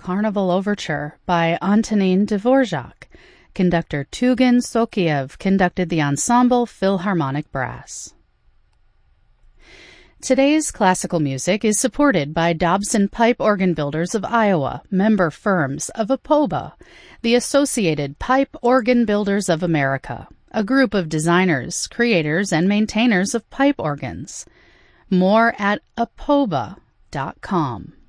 Carnival Overture by Antonin Dvorak. Conductor Tugan Sokiev conducted the Ensemble Philharmonic Brass. Today's classical music is supported by Dobson Pipe Organ Builders of Iowa, member firms of APOBA, the Associated Pipe Organ Builders of America, a group of designers, creators, and maintainers of pipe organs. More at apoba.com.